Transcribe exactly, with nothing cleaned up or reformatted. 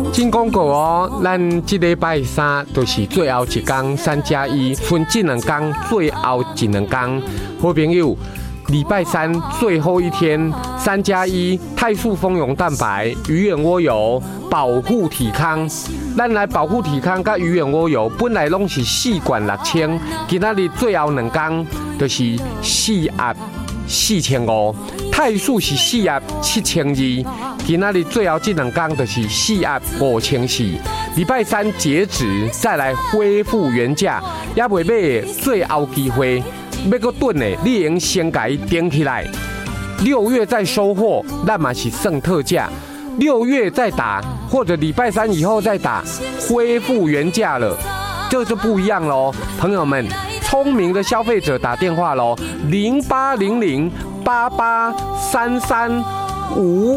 真讲过哦，咱这礼拜三就是最后一天，三加一分这两天，最后一两天，好朋友。礼拜三最后一天，三加一泰树蜂蛹蛋白、鱼眼蜗油保护体康。咱来保护体康甲鱼眼蜗油，本来拢是四罐六千，今仔日最后两天就是四盒四千五。泰树是四盒七千二，今仔日最后这两天就是四盒五千四。礼拜三截止，再来恢复原价，也未买的最后机会。要搁炖的，你用先甲伊点起来。六月再收货，那嘛是剩特价。六月再打，或者礼拜三以后再打，恢复原价了，这就不一样喽，朋友们。聪明的消费者打电话喽，零八零零八八三三五。